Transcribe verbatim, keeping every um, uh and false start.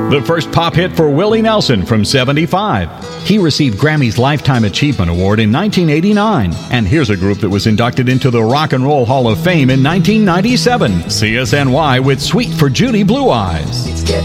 The first pop hit for Willie Nelson from seventy-five. He received Grammy's Lifetime Achievement Award in nineteen eighty-nine. And here's a group that was inducted into the Rock and Roll Hall of Fame in nineteen ninety-seven. C S N Y with Sweet for Judy Blue Eyes. It's getting